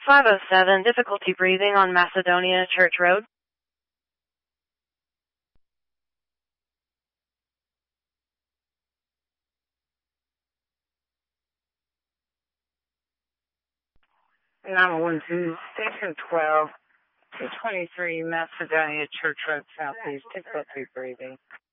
507, difficulty breathing on Macedonia Church Road. Number 12, Station 12, 223 Macedonia Church Road Southeast, difficulty breathing.